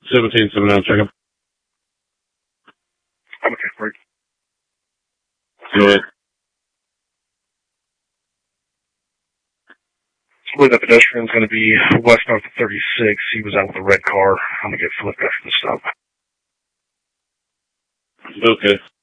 1779, check him. Okay, great. Go ahead. I believe that pedestrian's going to be west north of 36. He was out with a red car. I'm going to get flipped after the stop. Okay.